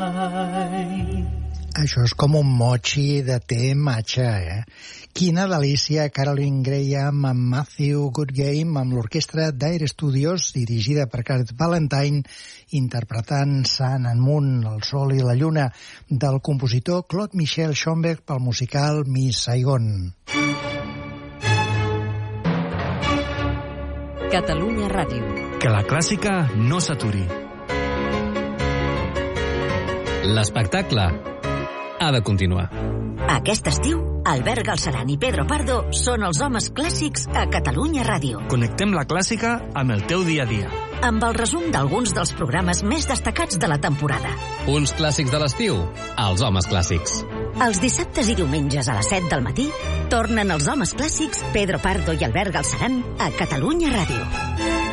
Això és com un mochi de té matxa, Quina delícia, Caroline Graham amb Matthew Goodgame, amb l'orquestra d'Air Studios, dirigida per Gareth Valentine, interpretant Sun and Moon, el sol i la lluna, del compositor Claude Michel Schoenberg pel musical Miss Saigon. Catalunya Ràdio. Que la clàssica no s'aturi. L'espectacle ha de continuar. Aquest estiu, Albert Galceran i Pedro Pardo són els homes clàssics a Catalunya Ràdio. Connectem la clàssica amb el teu dia a dia. Amb el resum d'alguns dels programes més destacats de la temporada. Uns clàssics de l'estiu, els homes clàssics. Els dissabtes i diumenges a les 7 del matí tornen els homes clàssics Pedro Pardo i Albert Galceran a Catalunya Ràdio.